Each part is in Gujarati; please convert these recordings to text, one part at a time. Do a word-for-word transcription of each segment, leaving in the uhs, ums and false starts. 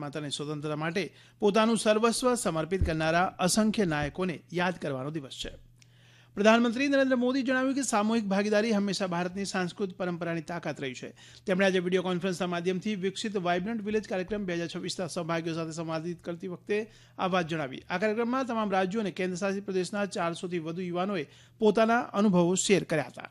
માતાની સ્વતંત્રતા માટે પોતાનું સર્વસ્વ સમર્પિત કરનારા અસંખ્ય નાયકોને યાદ કરવાનો દિવસ છે. પ્રધાનમંત્રી નરેન્દ્ર મોદીએ જણાવ્યું કે સામૂહિક ભાગીદારી હંમેશા ભારતની સાંસ્કૃતિક પરંપરાની તાકાત રહી છે. તેમણે આજે વિડીયો કોન્ફરન્સના માધ્યમથી વિકસિત વાઇબ્રન્ટ વિલેજ કાર્યક્રમ બે હજાર છવ્વીસના સહભાગીઓ સાથે સંવાદિત કરતી વખતે આ વાત જણાવી. આ કાર્યક્રમમાં તમામ રાજ્યો અને કેન્દ્રશાસિત પ્રદેશના ચારસોથી વધુ યુવાનોએ પોતાના અનુભવો શેર કર્યા હતા.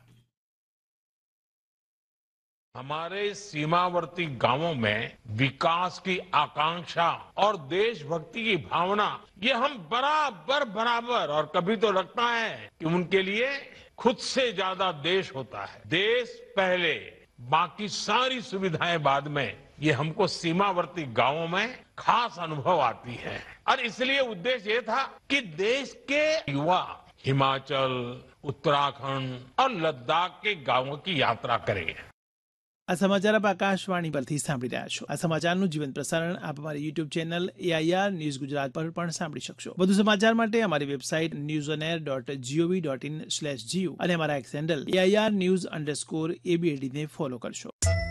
हमारे सीमावर्ती गांवों में विकास की आकांक्षा और देशभक्ति की भावना ये हम बराबर बराबर और कभी तो लगता है कि उनके लिए खुद से ज्यादा देश होता है. देश पहले बाकी सारी सुविधाएं बाद में ये हमको सीमावर्ती गांवों में खास अनुभव आती है और इसलिए उद्देश्य ये था कि देश के युवा हिमाचल, उत्तराखंड और लद्दाख के गांवों की यात्रा करें. આ સમાચાર આપ આકાશવાણી પરથી સાંભળી રહ્યા છો. આ સમાચારનું જીવંત પ્રસારણ આપ અમારી YouTube channel AIR news Gujarat પર પણ સાંભળી શકશો. વધુ સમાચાર માટે અમારી website news on air dot GOV dot in slash GU અને અમારા x handle AIR news underscore એબીએડીને follow કરશો.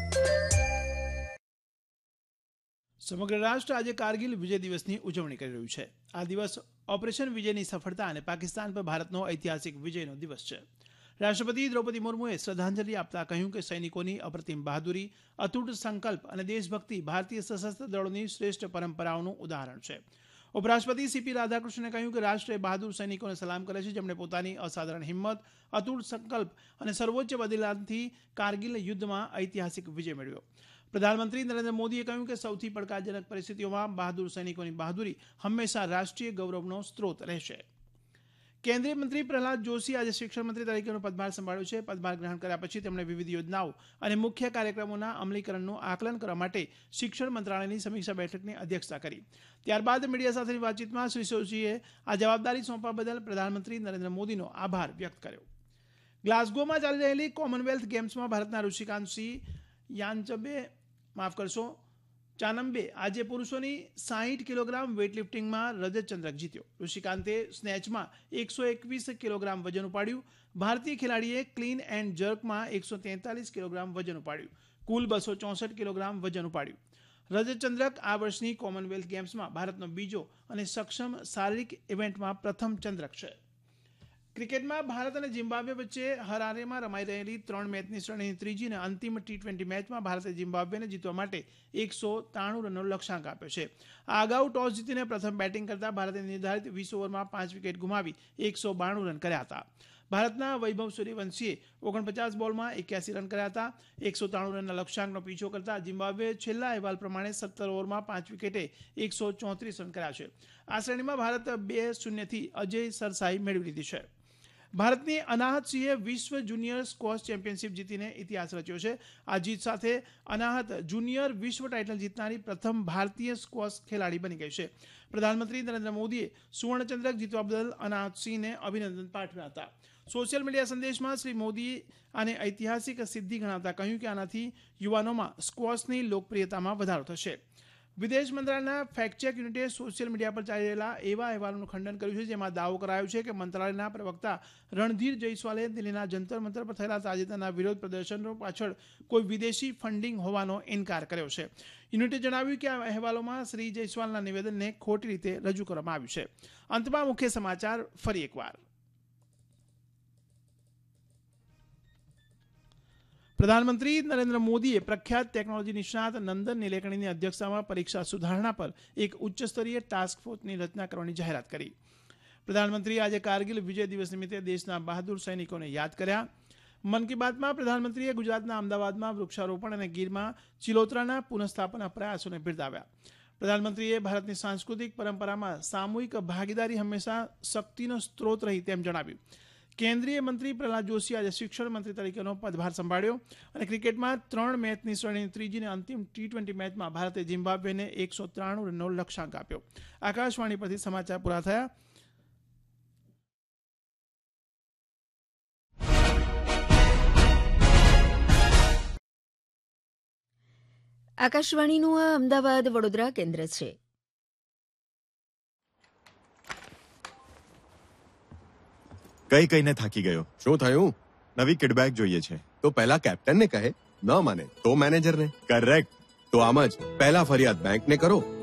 સમગ્ર રાષ્ટ્ર આજે કારગિલ વિજય દિવસની ઉજવણી કરી રહ્યું છે. આ દિવસ ઓપરેશન વિજયની સફળતા અને પાકિસ્તાન પર ભારતનો ઐતિહાસિક વિજયનો દિવસ છે. રાષ્ટ્રપતિ દ્રૌપદી મુર્મુએ શ્રદ્ધાંજલિ આપતા કહ્યું કે સૈનિકોની અપ્રતિમ બહાદુરી, અતૂટ સંકલ્પ અને દેશભક્તિ ભારતીય સશસ્ત્ર દળોની શ્રેષ્ઠ પરંપરાઓનું ઉદાહરણ છે. ઉપરાષ્ટ્રપતિ સીપી રાધાકૃષ્ણને કહ્યું કે રાષ્ટ્ર બહાદુર સૈનિકોને સલામ કરે છે જેમણે પોતાની અસાધારણ હિંમત, અતૂટ સંકલ્પ અને સર્વોચ્ચ બલિદાનથી કારગિલ યુદ્ધમાં ઐતિહાસિક વિજય મેળવ્યો. પ્રધાનમંત્રી નરેન્દ્ર મોદીએ કહ્યું કે સૌથી પડકારજનક પરિસ્થિતિઓમાં બહાદુર સૈનિકોની બહાદુરી હંમેશા રાષ્ટ્રીય ગૌરવનો સ્ત્રોત રહેશે. કેન્દ્રીય મંત્રી પ્રહલાદ જોશી આજે શિક્ષણ મંત્રી તરીકેનો પદભાર સંભાળ્યો છે. પદભાર ગ્રહણ કર્યા પછી તેમણે વિવિધ યોજનાઓ અને મુખ્ય કાર્યક્રમોના અમલીકરણનું આકલન કરવા માટે શિક્ષણ મંત્રાલયની સમીક્ષા બેઠકની અધ્યક્ષતા કરી. ત્યારબાદ મીડિયા સાથેની વાતચીતમાં શ્રી જોશીએ આ જવાબદારી સોંપવા બદલ પ્રધાનમંત્રી નરેન્દ્ર મોદીનો આભાર વ્યક્ત કર્યો. ગ્લાસગોમાં ચાલી રહેલી કોમનવેલ્થ ગેમ્સમાં ભારતના ઋષિકાંતસિંહ યાનચબે માફ કરશો ચાનંબે આજે પુરુષોની સાહીઠ કિલોગ્રામ વેઇટલિફ્ટિંગમાં રજત ચંદ્રક જીત્યો. ઋષિકાંતે સ્નેચમાં એકસો એકવીસ કિલોગ્રામ વજન ઉપાડ્યું. ભારતીય ખેલાડીએ ક્લીન એન્ડ જર્કમાં એકસો તેતાલીસ કિલોગ્રામ વજન ઉપાડ્યું. કુલ બસો ચોસઠ કિલોગ્રામ વજન ઉપાડ્યું. રજત ચંદ્રક આ વર્ષની કોમનવેલ્થ ગેમ્સમાં ભારતનો બીજો અને સક્ષમ શારીરિક ઇવેન્ટમાં પ્રથમ ચંદ્રક છે. ક્રિકેટમાં ભારત અને ઝિમ્બાબ્વે વચ્ચે હરારેમાં રમાઈ રહેલી ત્રણ મેચની શ્રેણીની ત્રીજી અને અંતિમ ટી ટ્વેન્ટી મેચમાં ભારતે ઝિમ્બાબ્વેને જીતવા માટે એકસો ત્રાણું રનનો લક્ષ્યાંક આપ્યો છે. આ અગાઉ ટોસ જીતીને પ્રથમ બેટિંગ કરતા ભારતે નિર્ધારિત વીસ ઓવરમાં પાંચ વિકેટ ગુમાવી એકસો બાણું રન કર્યા હતા. ભારતના વૈભવ સૂર્યવંશીએ ઓગણપચાસ બોલમાં એક્યાસી રન કર્યા હતા. એકસો ત્રાણું રનના લક્ષ્યાંકનો પીછો કરતા ઝિમ્બાબ્વે છેલ્લા અહેવાલ પ્રમાણે સત્તર ઓવરમાં પાંચ વિકેટે એકસો ચોત્રીસ રન કર્યા છે. આ શ્રેણીમાં ભારત બે શૂન્યથી અજય સરસાઈ મેળવી લીધી છે. ભારતની અનાહત સિંહે વિશ્વ જુનિયર સ્ક્વોશ ચેમ્પિયનશિપ જીતીને ઇતિહાસ રચ્યો છે. આ જીત સાથે અનાહત જુનિયર વિશ્વ ટાઇટલ જીતનારી પ્રથમ ભારતીય સ્ક્વોશ ખેલાડી બની ગઈ છે. પ્રધાનમંત્રી નરેન્દ્ર મોદીએ સુવર્ણચંદ્રક જીતવા બદલ અનાહત સિંહને અભિનંદન પાઠવ્યા હતા. સોશિયલ મીડિયા સંદેશમાં શ્રી મોદીએ આને ઐતિહાસિક સિદ્ધિ ગણાવતા કહ્યું કે આનાથી યુવાનોમાં સ્ક્વોશની લોકપ્રિયતામાં વધારો થશે. વિદેશ મંત્રાલયના ફેક્ટચેક યુનિટે સોશિયલ મીડિયા પર ચાલી રહેલા એવા અહેવાલોનું ખંડન કર્યું છે જેમાં દાવો કરાયો છે કે મંત્રાલયના પ્રવક્તા રણધીર જયસ્વાલે દિલ્હીના જંતર મંતર પર થયેલા તાજેતરના વિરોધ પ્રદર્શનો પાછળ કોઈ વિદેશી ફંડિંગ હોવાનો ઇનકાર કર્યો છે. યુનિટે જણાવ્યું કે આ અહેવાલોમાં શ્રી જયસ્વાલના નિવેદનને ખોટી રીતે રજૂ કરવામાં આવ્યું છે. અંતમાં મુખ્ય સમાચાર ફરી એકવાર. પ્રધાનમંત્રી નરેન્દ્ર મોદીએ પ્રખ્યાત ટેકનોલોજી નિષ્ણાત નંદન નીલેકણીની અધ્યક્ષતામાં પરીક્ષા સુધારણા પર એક ઉચ્ચસ્તરીય ટાસ્ક ફોર્સની રચના કરવાની જાહેરાત કરી. પ્રધાનમંત્રીએ આજે કારગિલ વિજય દિવસ નિમિત્તે દેશના બહાદુર સૈનિકોને યાદ કર્યા. મન કી બાતમાં પ્રધાનમંત્રીએ ગુજરાતના અમદાવાદમાં વૃક્ષારોપણ અને ગીરમાં ચિલોતરાના પુનઃસ્થાપના પ્રયાસોને બિરદાવ્યા. પ્રધાનમંત્રીએ ભારતની સાંસ્કૃતિક પરંપરામાં સામૂહિક ભાગીદારી હંમેશા શક્તિનો સ્ત્રોત રહી તેમ જણાવ્યું. કેન્દ્રીય મંત્રી પ્રહલાદ જોશી આજે શિક્ષણ મંત્રી તરીકેનો પદભાર સંભાળ્યો અને ક્રિકેટમાં ત્રણ મેચની શ્રેણીની ત્રીજી અને અંતિમ ટી ટ્વેન્ટી મેચમાં ભારતે ઝિમ્બાબ્વેને એકસો ત્રાણું રનનો લક્ષ્યાંક આપ્યો. આકાશવાણી પરથી સમાચાર પૂરા થયા. આકાશવાણીનું આ અમદાવાદ વડોદરા કેન્દ્ર છે. કઈ કઈને થાકી ગયો. શું થયું? નવી કિડબેક જોઈએ છે. તો પહેલા કેપ્ટનને કહે, ન માને તો મેનેજરને. કરેક્ટ. તો આમ જ પહેલા ફરિયાદ બેંકને કરો,